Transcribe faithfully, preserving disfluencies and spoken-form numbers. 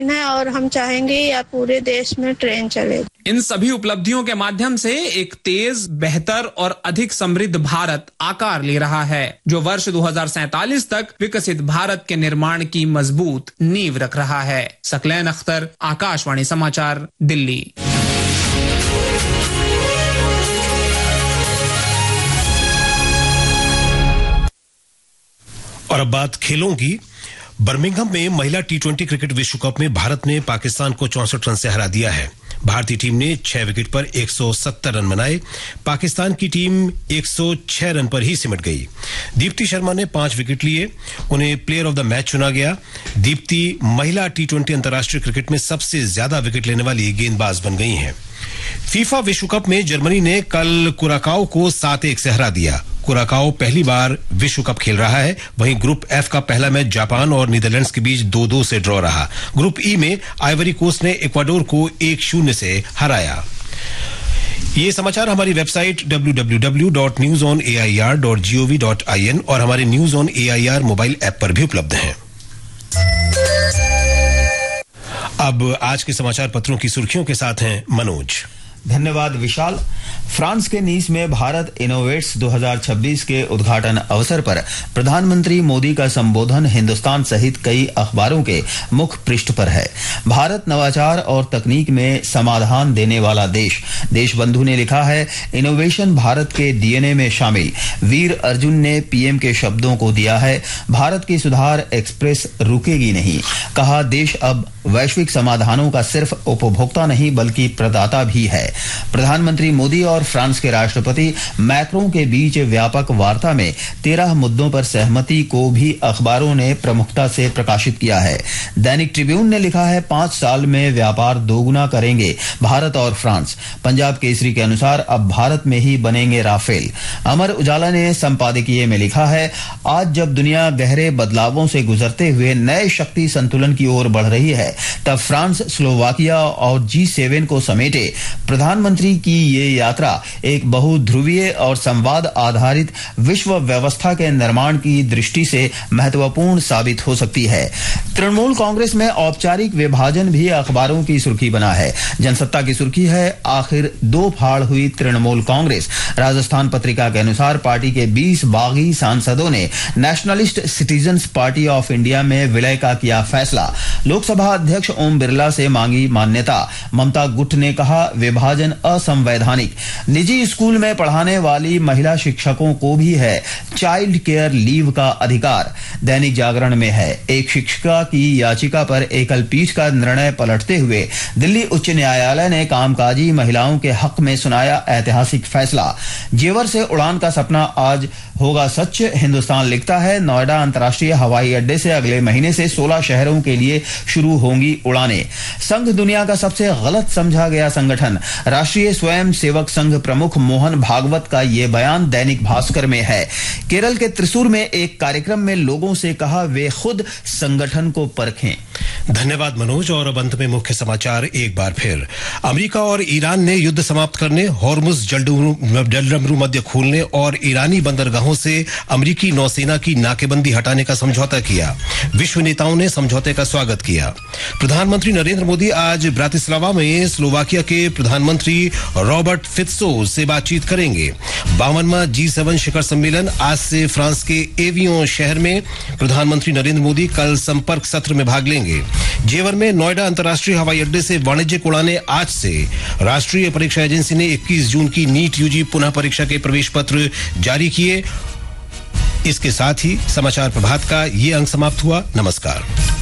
है और हम चाहेंगे या पूरे देश में ट्रेन चले। इन सभी उपलब्धियों के माध्यम से एक तेज, बेहतर और अधिक समृद्ध भारत आकार ले रहा है, जो वर्ष दो हज़ार सैंतालीस तक विकसित भारत के निर्माण की मजबूत नींव रख रहा है। सकलैन अख्तर, आकाशवाणी समाचार, दिल्ली। और अब बात खेलों की। बर्मिंघम में महिला टी ट्वेंटी क्रिकेट विश्व कप में भारत ने पाकिस्तान को चौसठ रन से हरा दिया है। भारतीय टीम ने छह विकेट पर एक सौ सत्तर रन बनाए। पाकिस्तान की टीम एक सौ छह रन पर ही सिमट गई। दीप्ति शर्मा ने पांच विकेट लिए, उन्हें प्लेयर ऑफ द मैच चुना गया। दीप्ति महिला टी ट्वेंटी अंतर्राष्ट्रीय क्रिकेट में सबसे ज्यादा विकेट लेने वाली गेंदबाज बन गई हैं। फीफा विश्व कप में जर्मनी ने कल कुराकाओ को सात एक से हरा दिया। कुराकाओ पहली बार विश्व कप खेल रहा है। वहीं ग्रुप एफ का पहला मैच जापान और नीदरलैंड्स के बीच दो दो से ड्रॉ रहा। ग्रुप ई में आइवरी कोस्ट ने इक्वाडोर को एक शून्य से हराया। ये समाचार हमारी website W W W dot news on A I R dot G O V dot I N और हमारे news on A I R mobile app पर भी उपलब्ध हैं। अब आज के समाचार पत्रों की सुर्खियों के साथ हैं मनोज। धन्यवाद विशाल। फ्रांस के नीस में भारत इनोवेट्स दो हज़ार छब्बीस के उद्घाटन अवसर पर प्रधानमंत्री मोदी का संबोधन हिंदुस्तान सहित कई अखबारों के मुख्य पृष्ठ पर है। भारत नवाचार और तकनीक में समाधान देने वाला देश। देशबंधु ने लिखा है, इनोवेशन भारत के डी एन ए में शामिल। वीर अर्जुन ने पी एम के शब्दों को दिया है, भारत की सुधार एक्सप्रेस रुकेगी नहीं। कहा, देश अब वैश्विक समाधानों का सिर्फ उपभोक्ता नहीं बल्कि प्रदाता भी है। प्रधानमंत्री मोदी और फ्रांस के राष्ट्रपति मैक्रों के बीच व्यापक वार्ता में तेरह मुद्दों पर सहमति को भी अखबारों ने प्रमुखता से प्रकाशित किया है। दैनिक ट्रिब्यून ने लिखा है, पांच साल में व्यापार दोगुना करेंगे भारत और फ्रांस। पंजाब केसरी के अनुसार अब भारत में ही बनेंगे राफेल। अमर उजाला ने संपादकीय में लिखा है, आज जब दुनिया गहरे बदलावों से गुजरते हुए नए शक्ति संतुलन की ओर बढ़ रही है, तब फ्रांस, स्लोवाकिया और जी सेवन को समेटे प्रधानमंत्री की ये यात्रा एक बहुध्रुवीय और संवाद आधारित विश्व व्यवस्था के निर्माण की दृष्टि से महत्वपूर्ण साबित हो सकती है। तृणमूल कांग्रेस में औपचारिक विभाजन भी अखबारों की सुर्खी बना है। जनसत्ता की सुर्खी है, आखिर दो फाड़ हुई तृणमूल कांग्रेस। राजस्थान पत्रिका के अनुसार पार्टी के बीस बागी सांसदों ने nationalist citizens party of India में विलय का किया फैसला। लोकसभा अध्यक्ष ओम बिरला से मांगी मान्यता। ममता गुट ने कहा, विभाजन असंवैधानिक। निजी स्कूल में पढ़ाने वाली महिला शिक्षकों को भी है चाइल्ड केयर लीव का अधिकार। दैनिक जागरण में है, एक शिक्षिका की याचिका पर एकल पीठ का निर्णय पलटते हुए दिल्ली उच्च न्यायालय ने कामकाजी महिलाओं के हक में सुनाया ऐतिहासिक फैसला। जेवर से उड़ान का सपना आज होगा सच। हिंदुस्तान लिखता है, नोएडा अंतर्राष्ट्रीय हवाई अड्डे से अगले महीने से सोलह शहरों के लिए शुरू होंगी उड़ानें। संघ दुनिया का सबसे गलत समझा गया संगठन। राष्ट्रीय स्वयं सेवक संघ प्रमुख मोहन भागवत का ये बयान दैनिक भास्कर में है। केरल के त्रिशूर में एक कार्यक्रम में लोगों से कहा, वे खुद संगठन को परखें। धन्यवाद मनोज। और अब अंत में मुख्य समाचार एक बार फिर। अमेरिका और ईरान ने युद्ध समाप्त करने, हॉर्मुज जलडमरू मध्य खोलने और ईरानी बंदरगाहों से अमेरिकी नौसेना की नाकेबंदी हटाने का समझौता किया। विश्व नेताओं ने समझौते का स्वागत किया। प्रधानमंत्री नरेंद्र मोदी आज ब्रातिस्लावा में स्लोवाकिया के प्रधानमंत्री रॉबर्ट फित्सो से बातचीत करेंगे। बावनवां जी सेवन शिखर सम्मेलन आज से फ्रांस के एवियों शहर में। प्रधानमंत्री नरेंद्र मोदी कल संपर्क सत्र में भाग लेंगे। जेवर में नोएडा अंतर्राष्ट्रीय हवाई अड्डे से वाणिज्यिक उड़ानें आज से। राष्ट्रीय परीक्षा एजेंसी ने इक्कीस जून की नीट यूजी पुनः परीक्षा के प्रवेश पत्र जारी किए। इसके साथ ही समाचार प्रभात का ये अंक समाप्त हुआ। नमस्कार।